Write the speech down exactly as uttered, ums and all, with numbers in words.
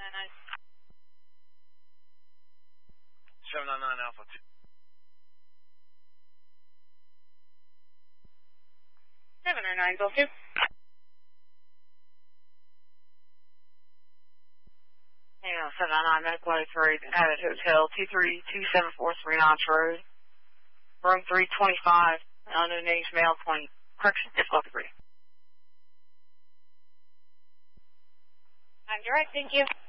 nine nine. seven nine nine Alpha two. seven nine nine, go two. Hang on, seven nine nine, Medical eighty-three, Abbott Hotel, two three two seven four three Notch Road. Room three twenty-five, unknown names, male, twenty. Correction, difficulty three. I'm direct, thank you.